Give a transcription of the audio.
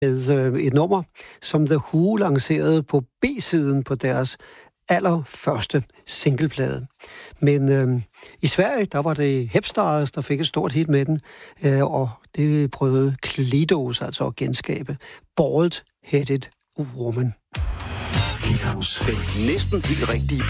et nummer, som The Who lancerede på B-siden på deres allerførste singleplade. Men i Sverige, der var det Hepstars, der fik et stort hit med den, og det prøvede Kledos altså at genskabe. Bald-Headed Woman. Den næsten helt rigtige